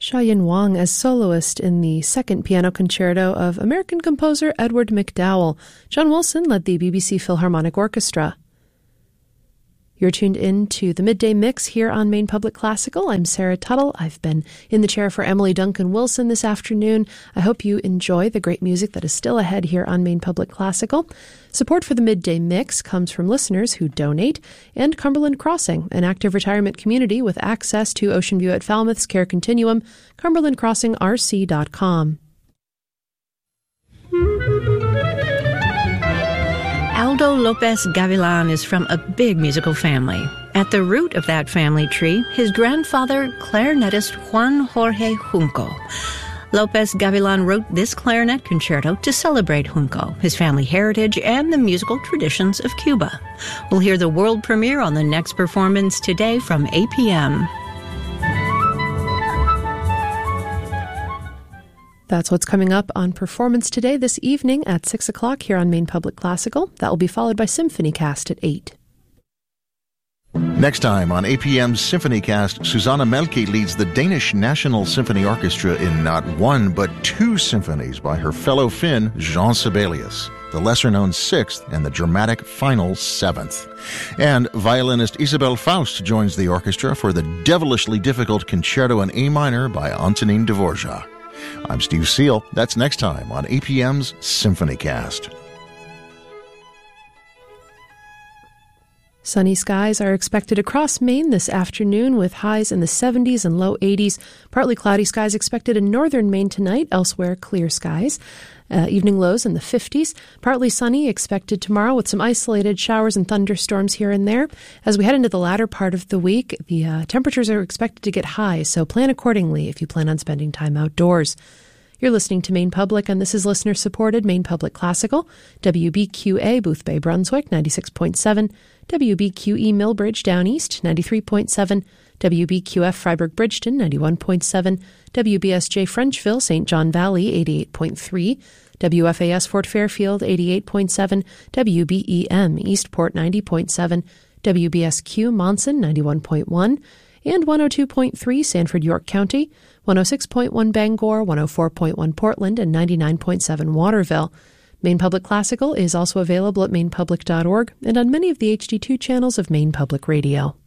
Xiaoyan Wang as soloist in the second piano concerto of American composer Edward McDowell. John Wilson led the BBC Philharmonic Orchestra. You're tuned in to the Midday Mix here on Maine Public Classical. I'm Sarah Tuttle. I've been in the chair for Emily Duncan Wilson this afternoon. I hope you enjoy the great music that is still ahead here on Maine Public Classical. Support for the Midday Mix comes from listeners who donate, and Cumberland Crossing, an active retirement community with access to Ocean View at Falmouth's Care Continuum, cumberlandcrossingrc.com. Aldo Lopez Gavilan is from a big musical family. At the root of that family tree, his grandfather, clarinetist Juan Jorge Junco. Lopez Gavilan wrote this clarinet concerto to celebrate Junco, his family heritage, and the musical traditions of Cuba. We'll hear the world premiere on the next performance today from 8 p.m. That's what's coming up on Performance Today this evening at 6 o'clock here on Maine Public Classical. That will be followed by Symphony Cast at 8. Next time on APM's Symphony Cast, Susanna Melke leads the Danish National Symphony Orchestra in not one but two symphonies by her fellow Finn, Jean Sibelius, the lesser-known sixth and the dramatic final seventh. And violinist Isabel Faust joins the orchestra for the devilishly difficult concerto in A minor by Antonin Dvorak. I'm Steve Seal. That's next time on APM's Symphony Cast. Sunny skies are expected across Maine this afternoon with highs in the 70s and low 80s. Partly cloudy skies expected in northern Maine tonight, elsewhere clear skies. Evening lows in the 50s. Partly sunny expected tomorrow with some isolated showers and thunderstorms here and there. As we head into the latter part of the week, the temperatures are expected to get high, so plan accordingly if you plan on spending time outdoors. You're listening to Maine Public, and this is listener-supported Maine Public Classical, WBQA, Boothbay, Brunswick, 96.7, WBQE, Millbridge, Down East, 93.7, WBQF, Freiburg, Bridgeton, 91.7, WBSJ, Frenchville, St. John Valley, 88.3, WFAS, Fort Fairfield, 88.7, WBEM, Eastport, 90.7, WBSQ, Monson, 91.1, and 102.3, Sanford, York County, 106.1 Bangor, 104.1 Portland, and 99.7 Waterville. Maine Public Classical is also available at mainepublic.org and on many of the HD2 channels of Maine Public Radio.